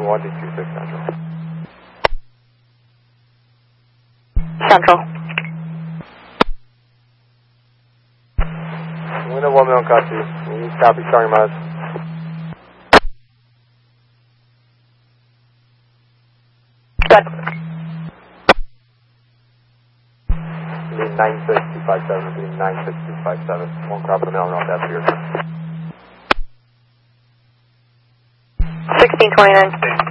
1D26 Central. Central. Window 1 million copy. You copy, starting miles. Good. Lead 96257, lead 96257. 1 crop of the mail, North after your turn. 1629.